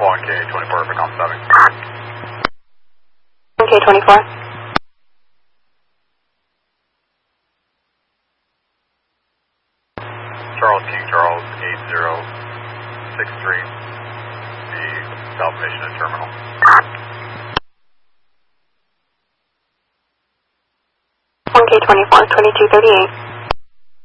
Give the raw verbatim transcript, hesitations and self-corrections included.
one K twenty-four for com seven. one K twenty-four. Charles King Charles eight zero six three, the South Mission Terminal. one K twenty-four, twenty-two thirty-eight.